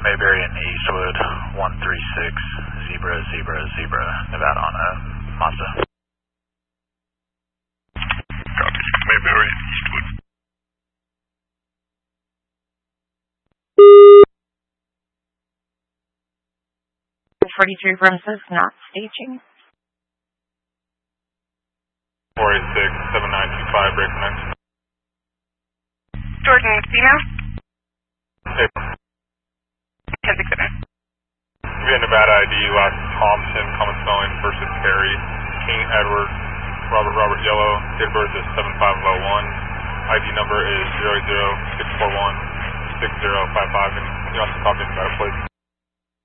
Mayberry and Eastwood, 136, Zebra, Zebra, Zebra, Nevada on a Mazda. Copy, Mayberry and Eastwood. .43 Brunswick, not staging. 486-7925, break next. Jordan, female? Hey. 1067. We have Nevada ID, last Thompson, common spelling versus Perry, King Edward, Robert Yellow, date of birth is 7501, ID number is 00641-6055, and you also copy Nevada plate.